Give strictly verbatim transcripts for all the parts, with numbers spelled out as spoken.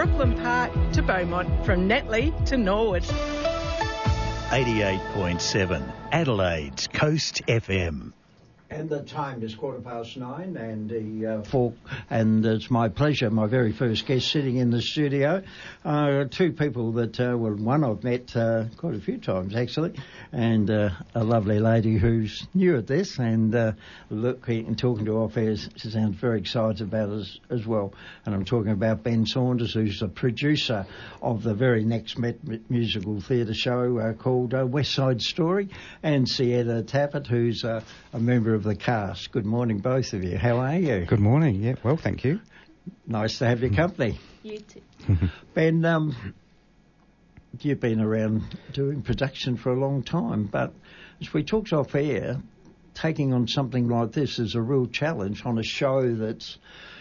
Brooklyn Park to Beaumont, from Netley to Norwood. eighty-eight point seven Adelaide's Coast F M. And the time is quarter past nine, and the uh, four, and it's my pleasure, my very first guest sitting in the studio. Uh, two people that, uh, well, one I've met uh, quite a few times actually, and uh, a lovely lady who's new at this, and uh, looking and talking to off air, she sounds very excited about it as, as well. And I'm talking about Ben Saunders, who's the producer of the very next Met musical theatre show uh, called uh, West Side Story, and Sienna Taffet, who's uh, a member of the cast. Good morning, both of you. How are you? Good morning. Yeah, well, thank you. Nice to have your company. You too. Ben, um, you've been around doing production for a long time, but as we talked off air, taking on something like this is a real challenge on a show that's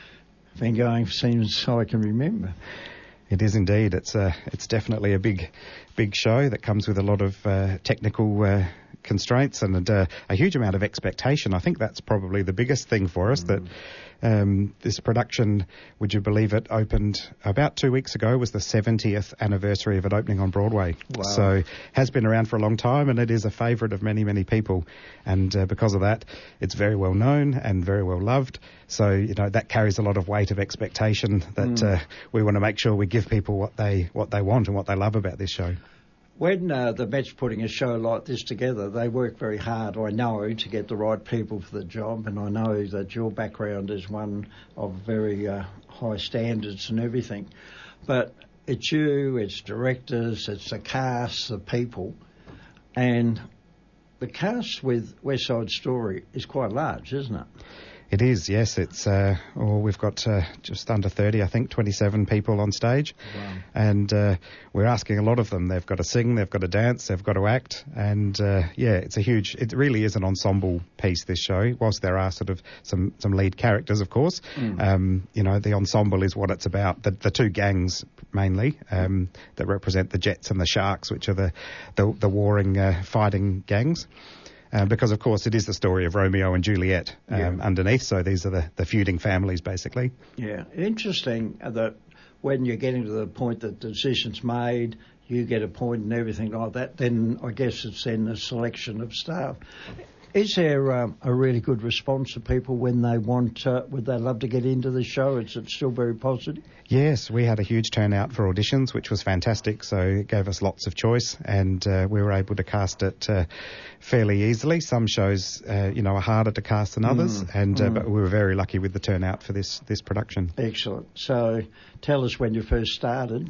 been going since I can remember. It is indeed. It's a, it's definitely a big, big show that comes with a lot of uh, technical uh, constraints and uh, a huge amount of expectation. I think that's probably the biggest thing for us, mm. that um, this production, would you believe it, opened about two weeks ago, was the seventieth anniversary of it opening on Broadway. Wow. So has been around for a long time, and it is a favourite of many, many people. And uh, because of that, it's very well known and very well loved. So, you know, that carries a lot of weight of expectation that mm. uh, we want to make sure we give people what they what they want and what they love about this show. When uh, the Met's putting a show like this together, they work very hard, I know, to get the right people for the job, and I know that your background is one of very uh, high standards and everything. But it's you, it's directors, it's the cast, the people, and the cast with West Side Story is quite large, isn't it? It is, yes. It's uh, oh, we've got uh, just under thirty, I think, twenty-seven people on stage. Wow. And uh, we're asking a lot of them. They've got to sing, they've got to dance, they've got to act. And, uh, yeah, it's a huge, it really is an ensemble piece, this show, whilst there are sort of some, some lead characters, of course. Mm. Um, you know, the ensemble is what it's about. The, the two gangs, mainly, um, that represent the Jets and the Sharks, which are the, the, the warring, uh, fighting gangs. Uh, because, of course, it is the story of Romeo and Juliet um, yeah. underneath, so these are the, the feuding families, basically. Yeah, interesting that when you're getting to the point that the decision's made, you get a point and everything like that, then I guess it's then a selection of staff. Is there um, a really good response to people when they want, uh, would they love to get into the show? Is it still very positive? Yes, we had a huge turnout for auditions, which was fantastic, so it gave us lots of choice, and uh, we were able to cast it uh, fairly easily. Some shows, uh, you know, are harder to cast than others, mm, and uh, mm. but we were very lucky with the turnout for this, this production. Excellent. So tell us when you first started.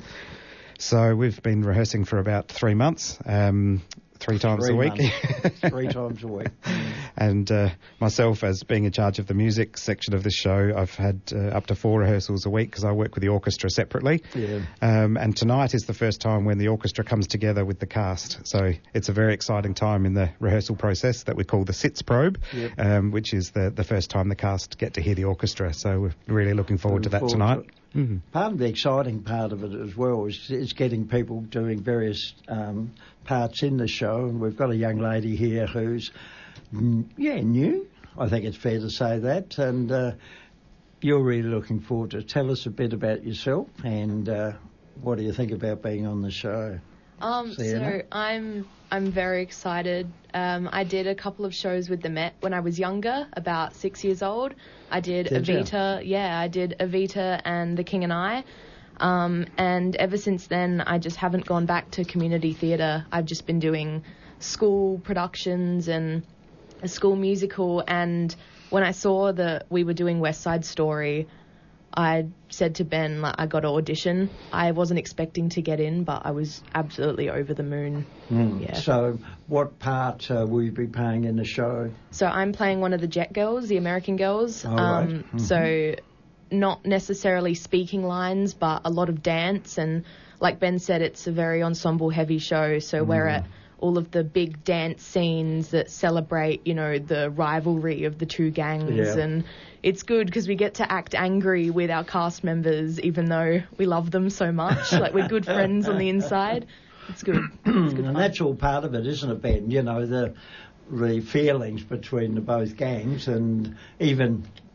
So we've been rehearsing for about three months. Um, Three times Three a week. Three times a week. And uh, myself, as being in charge of the music section of this show, I've had uh, up to four rehearsals a week because I work with the orchestra separately. Yeah. Um, and tonight is the first time when the orchestra comes together with the cast. So it's a very exciting time in the rehearsal process that we call the SITS probe, yep. um, which is the, the first time the cast get to hear the orchestra. So we're really looking forward looking to that forward tonight. To Mm-hmm. Part of the exciting part of it as well is, is getting people doing various um, parts in the show. And we've got a young lady here who's, mm, yeah, new. I think it's fair to say that. And uh, you're really looking forward to tell us a bit about yourself and uh, what do you think about being on the show? Um, so I'm I'm very excited. Um, I did a couple of shows with the Met when I was younger, about six years old. I did, did Evita, you? yeah, I did Evita and The King and I. Um, and ever since then, I just haven't gone back to community theatre. I've just been doing school productions and a school musical. And when I saw that we were doing West Side Story, I said to Ben, like, I got to audition. I wasn't expecting to get in, but I was absolutely over the moon. Mm. Yeah. So what part uh, will you be playing in the show? So I'm playing one of the Jet girls, the American girls. Oh, um, right. Mm-hmm. So not necessarily speaking lines, but a lot of dance. And like Ben said, it's a very ensemble-heavy show, so mm. we're at all of the big dance scenes that celebrate, you know, the rivalry of the two gangs. Yeah. And it's good because we get to act angry with our cast members, even though we love them so much. Like, we're good friends on the inside. It's good. It's good and fun. that's all part of it, isn't it, Ben? You know, the the feelings between the both gangs, and even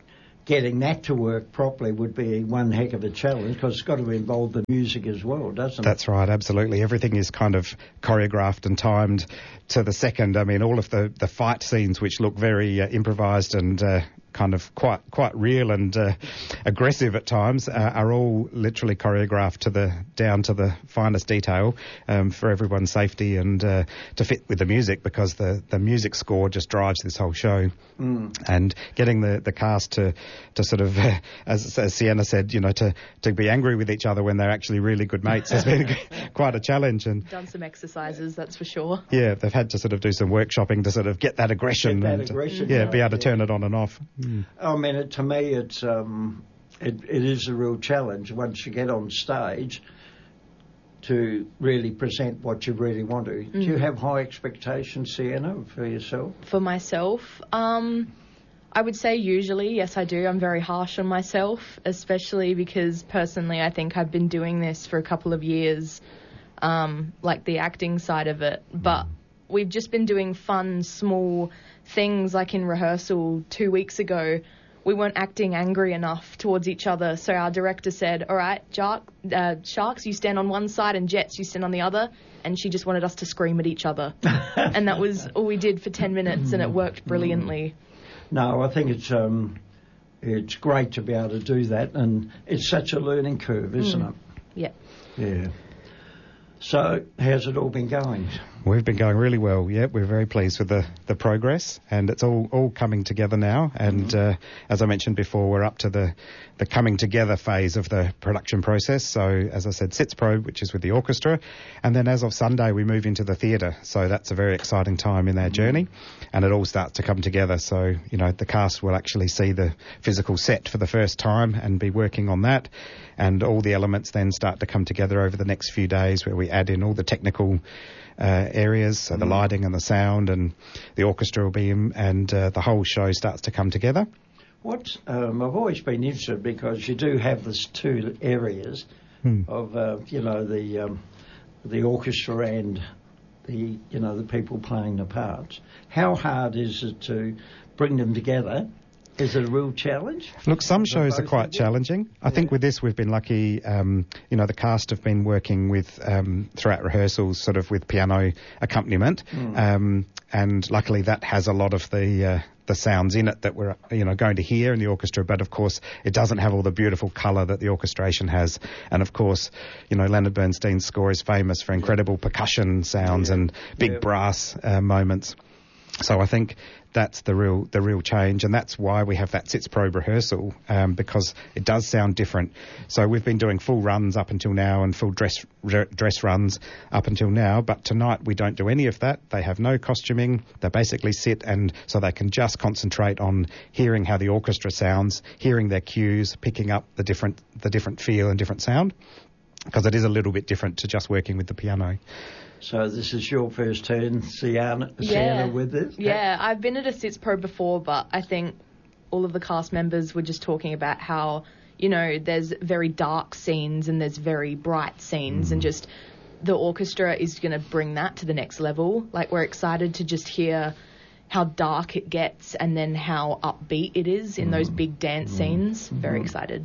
getting that to work properly would be one heck of a challenge, because it's got to involve the music as well, doesn't it? That's right, absolutely. Everything is kind of choreographed and timed to the second. I mean, all of the, the fight scenes, which look very uh, improvised and uh, kind of quite quite real and uh, aggressive at times, uh, are all literally choreographed to the down to the finest detail um, for everyone's safety and uh, to fit with the music, because the, the music score just drives this whole show. Mm. And getting the, the cast to to sort of, uh, as, as Sienna said, you know, to, to be angry with each other when they're actually really good mates has been quite a challenge. And done some exercises, that's for sure. Yeah, they've had to sort of do some workshopping to sort of get that aggression. Get that and, aggression. Yeah, be able to turn it on and off. Mm. I mean, it, to me, it's um, it, it is a real challenge once you get on stage to really present what you really want to. Mm. Do you have high expectations, Sienna, for yourself? For myself, um, I would say usually, yes, I do. I'm very harsh on myself, especially because personally I think I've been doing this for a couple of years, um, like the acting side of it. But we've just been doing fun, small things, like in rehearsal two weeks ago. We weren't acting angry enough towards each other, so our director said, all right, Shark, uh, Sharks, you stand on one side, and Jets, you stand on the other, and she just wanted us to scream at each other. And that was all we did for ten minutes, and it worked brilliantly. No, I think it's um, it's great to be able to do that, and it's such a learning curve, isn't mm. it? Yeah. Yeah. So, how's it all been going? We've been going really well, yeah. We're very pleased with the, the progress, and it's all, all coming together now. And mm-hmm. uh, as I mentioned before, we're up to the, the coming together phase of the production process. So, as I said, SITSPro, which is with the orchestra. And then as of Sunday, we move into the theatre. So that's a very exciting time in our mm-hmm. journey. And it all starts to come together. So, you know, the cast will actually see the physical set for the first time and be working on that. And all the elements then start to come together over the next few days, where we add in all the technical Uh, areas, so the mm. lighting and the sound, and the orchestra will be in, and uh, the whole show starts to come together. What um, I've always been interested, because you do have this two areas mm. of uh, you know the um, the orchestra and the you know the people playing the parts. How hard is it to bring them together? Is it a real challenge? Look, some shows are quite challenging. I yeah. think with this we've been lucky. Um, you know, the cast have been working with, um, throughout rehearsals, sort of with piano accompaniment. Mm. Um, and luckily that has a lot of the uh, the sounds in it that we're, you know, going to hear in the orchestra. But of course, it doesn't have all the beautiful colour that the orchestration has. And of course, you know, Leonard Bernstein's score is famous for incredible percussion sounds yeah. and big yeah. brass uh, moments. So I think that's the real the real change, and that's why we have that SITSPro rehearsal, um, because it does sound different. So we've been doing full runs up until now and full dress r- dress runs up until now, but tonight we don't do any of that. They have no costuming. They basically sit, and so they can just concentrate on hearing how the orchestra sounds, hearing their cues, picking up the different the different feel and different sound, because it is a little bit different to just working with the piano. So this is your first turn, Sienna, yeah. Sienna with this? Yeah, I've been at a SITSPro before, but I think all of the cast members were just talking about how, you know, there's very dark scenes and there's very bright scenes, mm. and just the orchestra is going to bring that to the next level. Like, we're excited to just hear how dark it gets and then how upbeat it is in mm. those big dance mm. scenes. Mm-hmm. Very excited.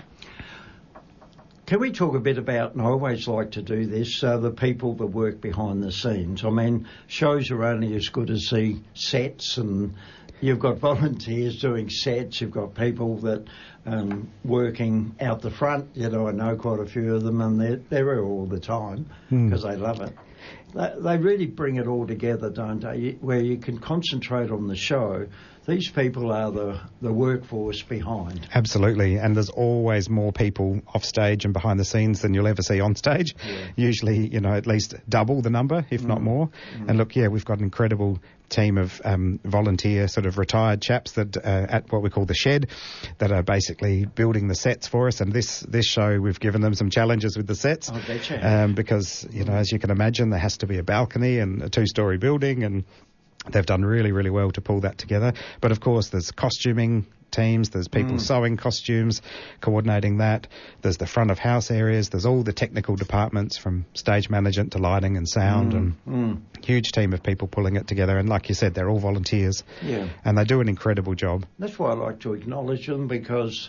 Can we talk a bit about, and I always like to do this, uh, the people that work behind the scenes? I mean, shows are only as good as the sets, and you've got volunteers doing sets, you've got people that um, working out the front. You know, I know quite a few of them, and they're, they're all the time because mm. they love it. They, they really bring it all together, don't they, where you can concentrate on the show. These people are the, the workforce behind. Absolutely, and there's always more people off stage and behind the scenes than you'll ever see on stage. Yeah. Usually, you know, at least double the number, if mm. not more. Mm. And look, yeah, we've got an incredible team of um, volunteer sort of retired chaps that uh, at what we call the shed, that are basically building the sets for us. And this this show, we've given them some challenges with the sets, oh, betcha. um, because, you know, as you can imagine, there has to be a balcony and a two-storey building, and they've done really, really well to pull that together. But of course, there's costuming teams. There's people mm. sewing costumes, coordinating that. There's the front of house areas. There's all the technical departments from stage management to lighting and sound mm. and mm. huge team of people pulling it together. And like you said, they're all volunteers. Yeah. And they do an incredible job. That's why I like to acknowledge them, because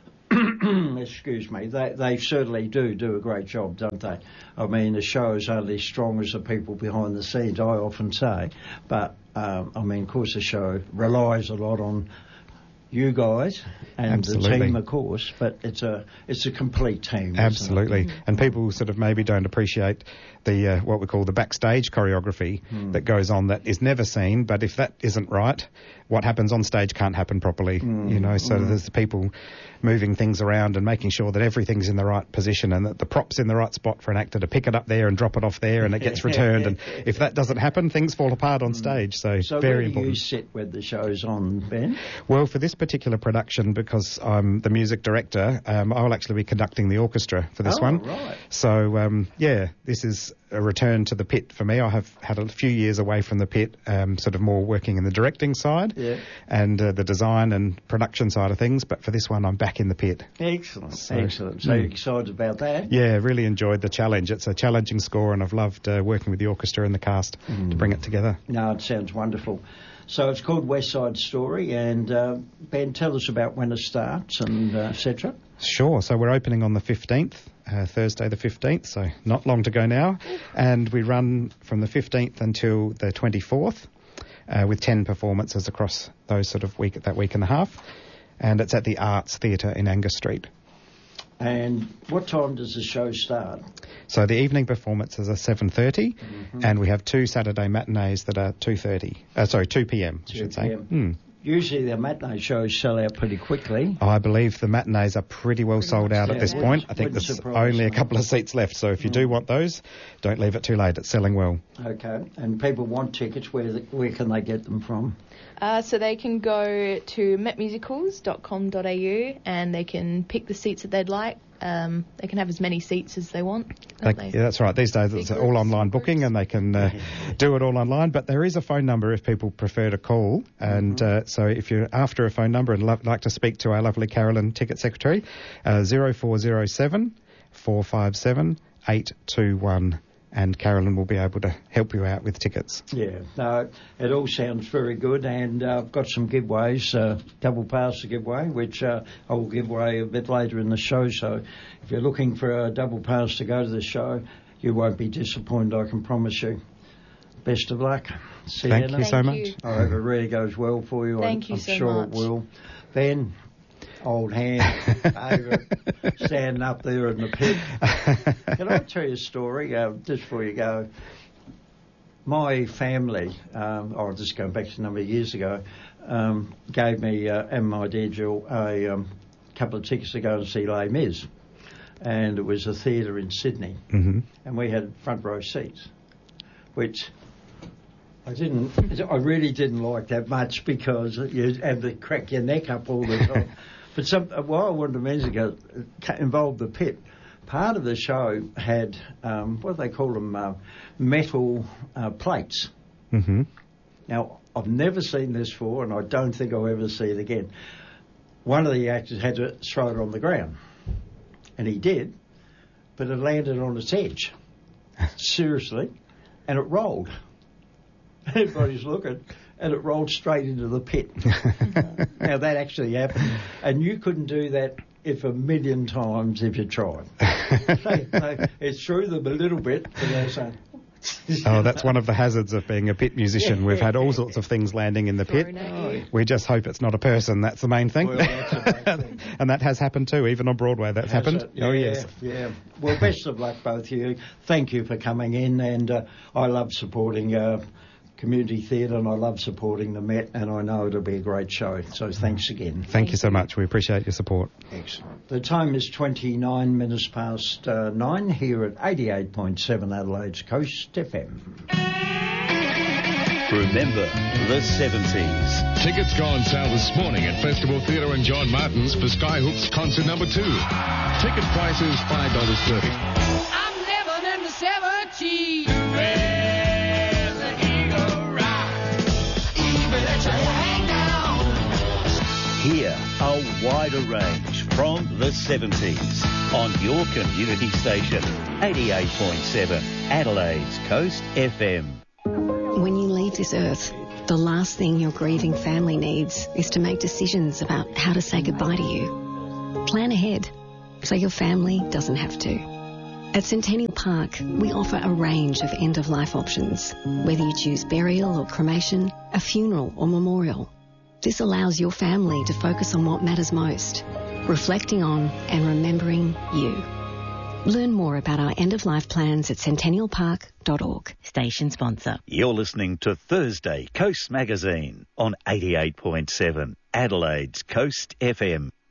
excuse me, they they certainly do do a great job, don't they? I mean, the show is only as strong as the people behind the scenes, I often say. But, um, I mean, of course, the show relies a lot on you guys and Absolutely. the team, of course, but it's a it's a complete team. Absolutely. Isn't it? And people sort of maybe don't appreciate the uh, what we call the backstage choreography mm. that goes on that is never seen, but if that isn't right, what happens on stage can't happen properly, mm. you know, so mm. there's the people moving things around and making sure that everything's in the right position and that the prop's in the right spot for an actor to pick it up there and drop it off there and it gets returned. And if that doesn't happen, things fall apart on stage. So, so very where do important. you sit when the show's on, Ben? Well, for this particular production, because I'm the music director, um, I'll actually be conducting the orchestra for this oh, one. Right. So, um, yeah, this is a return to the pit for me. I have had a few years away from the pit, um, sort of more working in the directing side yeah. and uh, the design and production side of things. But for this one, I'm back in the pit. Excellent, so, excellent. So mm. you're excited about that? Yeah, really enjoyed the challenge. It's a challenging score, and I've loved uh, working with the orchestra and the cast mm. to bring it together. No, it sounds wonderful. So it's called West Side Story, and uh, Ben, tell us about when it starts and uh, et cetera. Sure. So we're opening on the fifteenth, uh, Thursday the fifteenth, so not long to go now, and we run from the fifteenth until the twenty-fourth, uh, with ten performances across those sort of week that week and a half, and it's at the Arts Theatre in Angus Street. And what time does the show start? So the evening performances are seven thirty, mm-hmm. and we have two Saturday matinees that are two thirty. Uh, sorry, two p.m. I should say. Mm. Usually the matinee shows sell out pretty quickly. I believe the matinees are pretty well pretty sold out yeah, at this point. I think Wouldn't there's only me. a couple of seats left, so if you mm. do want those, don't leave it too late. It's selling well. Okay, and people want tickets. Where the, where can they get them from? Uh, so they can go to met musicals dot com dot a u and they can pick the seats that they'd like. Um, they can have as many seats as they want. They, they? Yeah, that's right. These days it's groups, all online booking and they can uh, do it all online. But there is a phone number if people prefer to call. And mm-hmm. uh, so if you're after a phone number and lo- like to speak to our lovely Carolyn Ticket Secretary, uh, zero four zero seven, four five seven, eight two one. And Carolyn will be able to help you out with tickets. Yeah, no, it all sounds very good, and uh, I've got some giveaways, uh, double pass to give away, which uh, I will give away a bit later in the show. So if you're looking for a double pass to go to the show, you won't be disappointed, I can promise you. Best of luck. See Thank you, you so much. You. I hope it really goes well for you. Thank I'm, you I'm so sure much. it will. Ben, old hand, over standing up there in the pit. Can I tell you a story uh, just before you go? My family, um, oh, just going back to a number of years ago, um, gave me uh, and my dear Jill a um, couple of tickets to go and see Les Mis, and it was a theatre in Sydney, mm-hmm. and we had front row seats, which I didn't, I really didn't like that much because you had to crack your neck up all the time. But some, what I wanted to mention ago involved the pit. Part of the show had, um, what do they call them, uh, metal uh, plates. Mm-hmm. Now, I've never seen this before, and I don't think I'll ever see it again. One of the actors had to throw it on the ground, and he did, but it landed on its edge, seriously, and it rolled. Everybody's looking, and it rolled straight into the pit. Now, that actually happened, and you couldn't do that if a million times if you tried. they, they, it threw them a little bit, but they were saying... Oh, that's one of the hazards of being a pit musician. We've had all sorts of things landing in the pit. Oh. We just hope it's not a person. That's the main thing. Well, that's the main thing. And that has happened too, even on Broadway. That's Has happened. it? Yeah, oh, yes. Yeah. Well, best of luck, both of you. Thank you for coming in, and uh, I love supporting uh, community theatre, and I love supporting the Met, and I know it'll be a great show. So thanks again. Thank, Thank you so much. We appreciate your support. Excellent. The time is twenty-nine minutes past uh, nine here at eighty-eight point seven Adelaide's Coast F M. Remember the seventies. Tickets go on sale this morning at Festival Theatre and John Martin's for Skyhook's concert number two. Ticket price is five dollars thirty. I'm living in the seventies. Where the eagle rides. Even let your hang down. Here The Range from the seventies on your community station, eighty-eight point seven Adelaide's Coast F M. When you leave this earth, the last thing your grieving family needs is to make decisions about how to say goodbye to you. Plan ahead so your family doesn't have to. At Centennial Park, we offer a range of end-of-life options, whether you choose burial or cremation, a funeral or memorial. This allows your family to focus on what matters most, reflecting on and remembering you. Learn more about our end-of-life plans at centennial park dot org. Station sponsor. You're listening to Thursday Coast Magazine on eighty-eight point seven Adelaide's Coast F M.